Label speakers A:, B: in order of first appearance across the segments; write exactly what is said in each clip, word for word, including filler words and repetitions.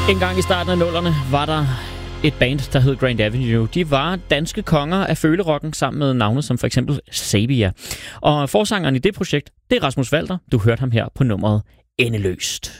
A: En gang i starten af nullerne var der et band, der hed Grand Avenue. De var danske konger af følerocken sammen med navne som for eksempel Sabia. Og forsangeren i det projekt, det er Rasmus Walter. Du hørte ham her på nummeret Endeløst.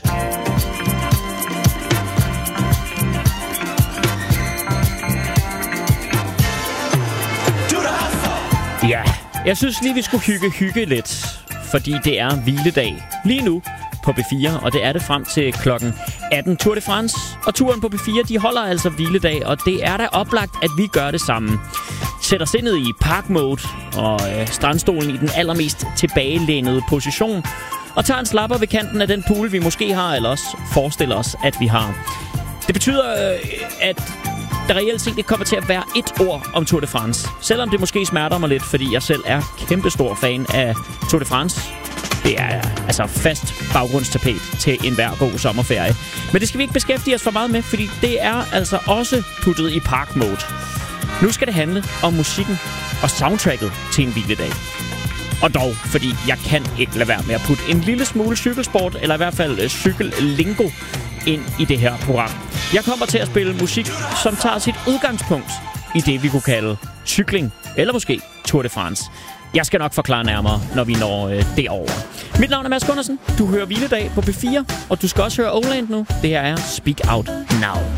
A: Ja, jeg synes lige, vi skulle hygge hygge lidt, fordi det er hviledag lige nu på B fire, og det er det frem til klokken atten. Tour de France og turen på B fire, de holder altså hviledag, og det er da oplagt, at vi gør det sammen. Sætter sindet i park-mode og øh, strandstolen i den allermest tilbagelænede position, og tager en slapper ved kanten af den pool, vi måske har, eller også forestiller os, at vi har. Det betyder, øh, at der reelt set ikke kommer til at være et ord om Tour de France. Selvom det måske smerter mig lidt, fordi jeg selv er kæmpestor fan af Tour de France. Det er altså fast baggrundstapet til enhver god sommerferie. Men det skal vi ikke beskæftige os for meget med, fordi det er altså også puttet i park mode. Nu skal det handle om musikken og soundtracket til en hviledag. Og dog, fordi jeg kan ikke lade være med at putte en lille smule cykelsport, eller i hvert fald cykellingo, ind i det her program. Jeg kommer til at spille musik, som tager sit udgangspunkt i det, vi kunne kalde cykling, eller måske Tour de France. Jeg skal nok forklare nærmere, når vi når øh, derover. Mit navn er Mads Gundersen. Du hører Hviledag på B fire, og du skal også høre Oland nu. Det her er Speak Out Now.